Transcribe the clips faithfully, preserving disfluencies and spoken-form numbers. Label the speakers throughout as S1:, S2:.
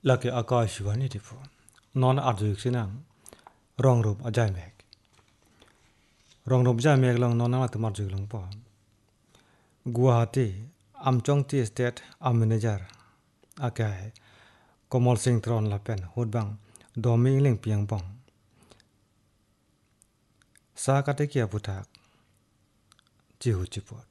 S1: laki akashwani tipo non arjuk sinang rongrop ajai mek rongrop jai mek long non alat marjuk long po Guwahati amchong ti state am manager akai Komol Singh Tron lapen hudbang domi ling piang pong sa kate kia putak jihu chipot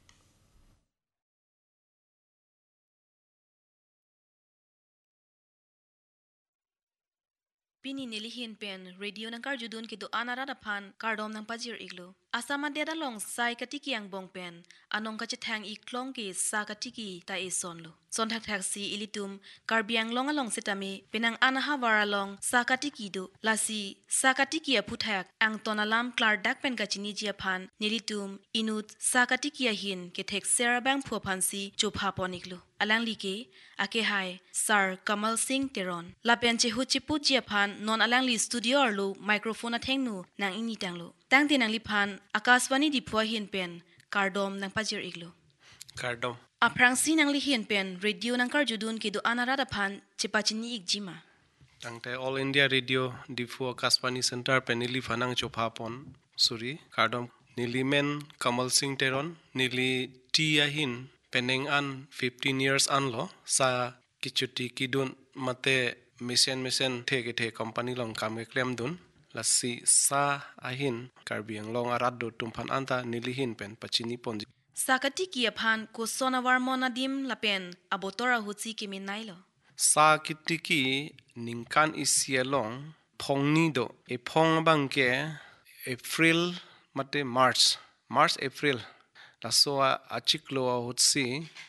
S2: Pini nilihin pen radio ng karjudun kido anarada pan kardom ng pajir iglo. Asama deda long sai katiki ang bong pen anong kachitang iklong ki sa katiki ta isonlo. Sontak taksi ilitum karbiang long along sitami pinang anahawara long sa katiki do lasi sa katiki aputhayak ang tonalam klardak pen kachini jiapan nilitum inut sa katiki ahin ketek serabang puapansi jophaponiklo. Alang like ake hai Sir Kamal Singh Teron lapen chehu chipu jiapan non alang li studio arlo microphone athengnu nang ini tanglo tang tinang lipan akaswani dipua hin pen kardom nang pajir iglo
S3: Kardom.
S2: aprangsi nang li hin pen radio nang karjudun kido anarada pan chepachini igjima
S3: Tangte All India Radio Difu Akaswani Center penili fanang chopapon suri Kardom nilimen Kamal Singh Teron nili tiahin peneng an fifteen years an lo sa kichuti kidun mate mission mission theke the company long kam ke klem dun lasi sa ahin karbiang long arat do tumpan anta nilihin pen pachini ponji
S2: sakati ki aphan ko sonawar monadim lapen abotora huchi kimin nailo
S3: sa kitiki ningkan isielong phongni do e phong bangke April mate March March April la so achiklo hutsi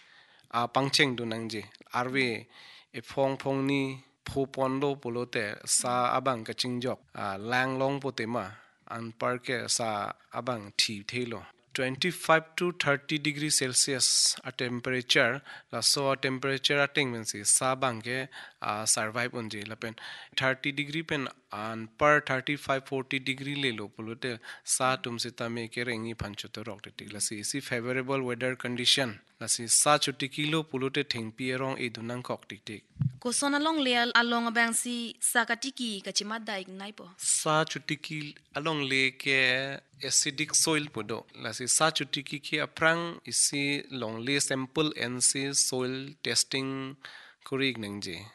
S3: a pangcheng du nangje arwe e phong phong ni phu pondo polote sa abang ka chingjok a lang long potema an parke sa abang thi thelo twenty-five to thirty degree celsius a temperature la so a temperature a tingmensi sa bangke a survive onje lapen thirty degree pen an per thirty-five forty degree le lo polote sa tumse tame ke rengi phanchoto rok te la si si favorable weather condition la si sa chuti kilo polote thengpi erong e dunang kok tik tik
S2: ko sonalong leal along abang si sakati ki kachima daig naipo
S3: sa chuti ki along le ke acidic soil podo la si sa chuti ki ke aprang isi long le sample and si soil testing korig nangje